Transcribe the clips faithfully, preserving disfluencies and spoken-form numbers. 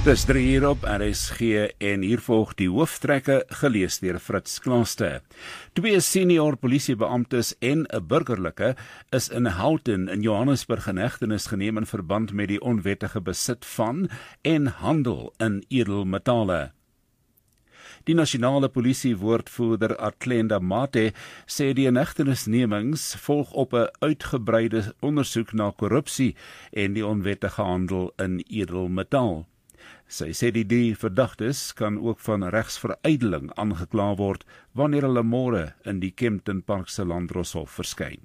Dis drie uur op R S G en hier volg die hooftrekke gelees deur Fritz Klaaste. Twee senior polisiebeamptes en 'n burgerlike is in Houghton in Johannesburg in hegtenis geneem in verband met die onwettige besit van en handel in edelmetale. Die nasionale polisiewoordvoerder Athlenda Mathe sê die inhegtenisnemings volg op 'n uitgebreide ondersoek na korrupsie en die onwettige handel in edelmetaal. Sy sê die die verdagtes kan ook van regsverydeling aangekla word wanneer hulle môre in die Kempton Park se Landdroshof verskyn.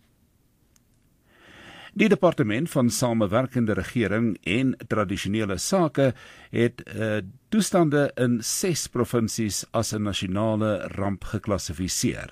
Die departement van samewerkende regering en tradisionele sake het uh, toestande in ses provinsies as 'n nasionale ramp geklassifiseer.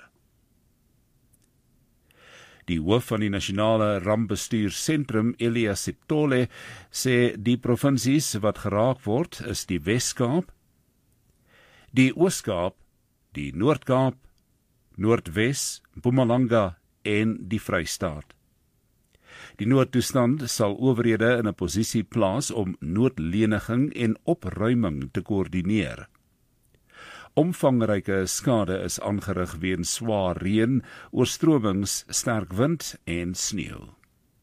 Die hoof van die nasionale rampbestuursentrum, Elias Sitole, sê die provinsies wat geraak word is die Wes-Kaap, die Oos-Kaap, die Noord-Kaap, Noordwes, Mpumalanga en die Vrystaat. Die noodtoestand sal owerhede in 'n posisie plaas om noodleniging en opruiming te koördineer. Omvangryke skade is aangerig weens swaar reën, oorstromings, sterk wind en sneeu.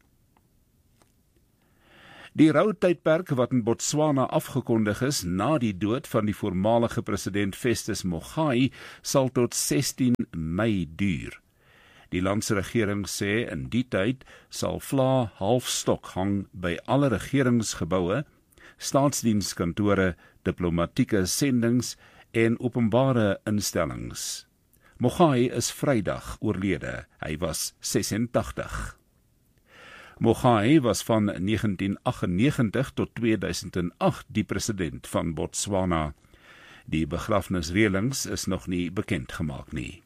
Die routydperk wat in Botswana afgekondig is na die dood van die voormalige president Festus Mogae sal tot sestien Mei duur. Die landsregering sê in die tyd sal vla halfstok hang by alle regeringsgeboue, staatsdienskantore, diplomatieke sendings en openbare instellings. Mogae is Vrydag oorlede. Hy was sesentagtig. Mogae was van negentien agt agt nege tot twee duisend agt die president van Botswana. Die begrafnisreëlings is nog nie bekend gemaak nie.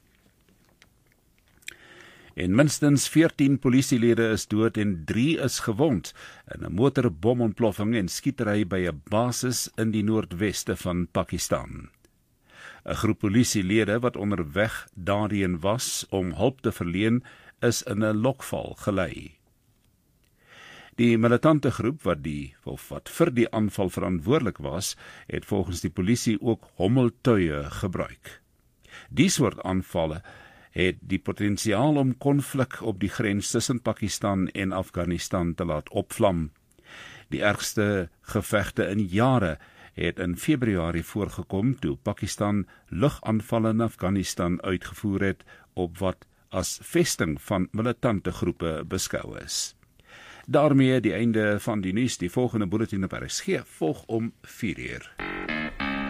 En minstens veertien polisielede is dood en drie is gewond in 'n motorbomontploffing en skietery by 'n basis in die noordweste van Pakistan. 'n Groep polisielede wat onderweg daarheen was om hulp te verleen, is in 'n lokval gelei. Die militante groep wat die of wat vir die aanval verantwoordelik was, het volgens die polisie ook hommeltuie gebruik. Die soort aanvalle het die potensiaal om konflik op die grens tussen Pakistan en Afghanistan te laat opvlam. Die ergste gevegte in jare het in Februarie voorgekom toe Pakistan lugaanvalle in Afghanistan uitgevoer het op wat as vesting van militante groepe beskou is. Daarmee die einde van die nuus. Die volgende bulletin op R S G volg om vier uur.